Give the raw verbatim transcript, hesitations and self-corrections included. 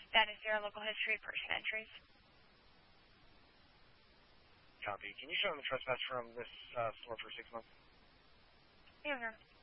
That is zero local history, person entries. Copy. Can you show them the trespass from this uh, store for six months? Yeah, sir.